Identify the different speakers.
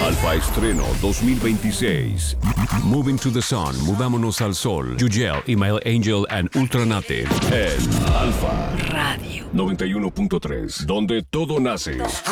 Speaker 1: Alfa Estreno 2026. Moving to the Sun, Mudámonos al Sol. Yugel, Email Angel and Ultranative. En Alfa
Speaker 2: Radio
Speaker 1: 91.3, donde todo nace.